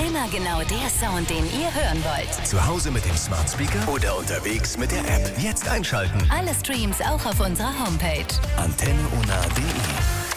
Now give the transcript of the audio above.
Immer genau der Sound, den ihr hören wollt. Zu Hause mit dem Smart Speaker oder unterwegs mit der App. Jetzt einschalten. Alle Streams auch auf unserer Homepage. AntenneUNA.de